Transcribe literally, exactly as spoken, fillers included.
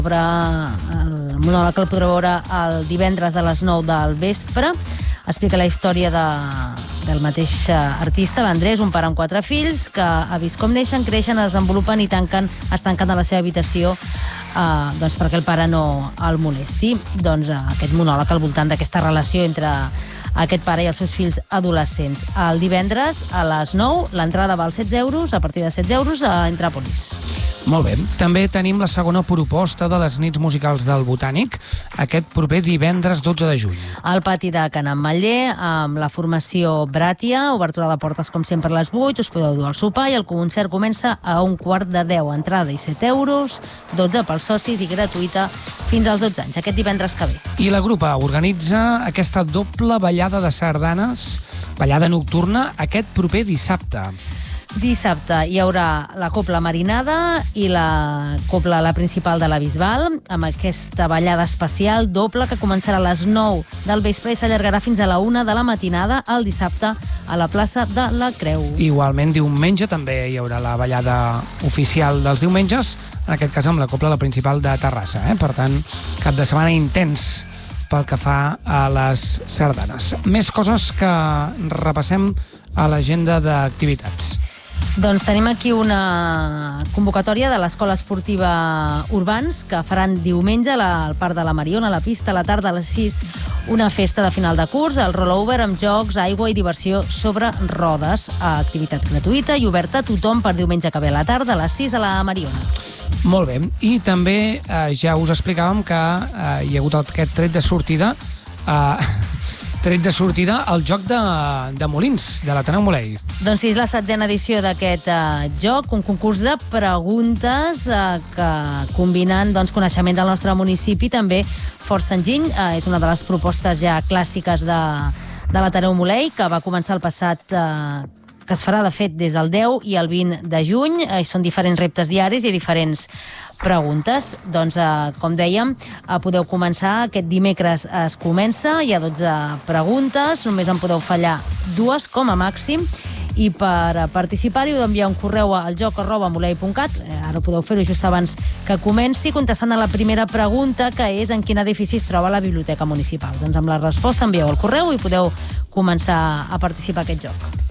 Sobre el monòleg que el podreu veure el divendres a les nou del vespre. Explica la història de, del mateix artista, l'Andrés, un pare amb quatre fills, que ha vist com neixen, creixen, es desenvolupen i tanquen, es tanquen a la seva habitació eh, doncs perquè el pare no el molesti. Doncs eh, aquest monòleg al voltant d'aquesta relació entre aquest pare i els seus fills adolescents. El divendres a les nou, l'entrada val setze euros, a partir de setze euros a Intràpolis. Molt bé. També tenim la segona proposta de les nits musicals del Botànic, aquest proper divendres dotze de juny. Al pati de Can Ametller, amb la formació Bràtia, obertura de portes com sempre a les vuit, us podeu dur al sopar i el concert comença a un quart de deu. Entrada i set euros, dotze pels socis i gratuïta fins als dotze anys, aquest divendres que ve. I la Grupa organitza aquesta doble ballada de sardanes, ballada nocturna, aquest proper dissabte. Dissabte hi haurà la Copla Marinada i la Copla la principal de la Bisbal, amb aquesta ballada especial doble que començarà a les nou del vespre i s'allargarà fins a la una de la matinada el dissabte a la plaça de la Creu. Igualment, diumenge també hi haurà la ballada oficial dels diumenges, en aquest cas amb la Copla la principal de Terrassa. Eh? Per tant, cap de setmana intens pel que fa a les sardanes. Més coses que repassem a l'agenda d'activitats. Doncs tenim aquí una convocatòria de l'Escola Esportiva Urbans que faran diumenge al Parc de la Mariona, a la pista, a la tarda a les sis, una festa de final de curs, el rollover amb jocs, aigua i diversió sobre rodes. Activitat gratuïta i oberta a tothom per diumenge que ve a la tarda a les sis a la Mariona. Molt bé. I també eh, ja us explicàvem que eh, hi ha hagut aquest tret de sortida eh, tret de sortida al joc de, de Molins, de l'Ateneu Molei. Doncs sí, és la setzena edició d'aquest eh, joc, un concurs de preguntes eh, que combinen doncs, coneixement del nostre municipi, també força enginy. Eh, és una de les propostes ja clàssiques de, de l'Ateneu Molei, que va començar el passat... Eh, que es farà, de fet, des del deu i el vint de juny. Eh, són diferents reptes diaris i diferents preguntes. Doncs, eh, com dèiem, eh, podeu començar. Aquest dimecres es comença, hi ha dotze preguntes, només en podeu fallar dues com a màxim, i per participar-hi heu d'enviar un correu al joc arroba molei punt cat, eh, ara podeu fer-ho just abans que comenci, contestant a la primera pregunta, que és en quin edifici es troba la biblioteca municipal. Doncs amb la resposta envieu el correu i podeu començar a participar a aquest joc.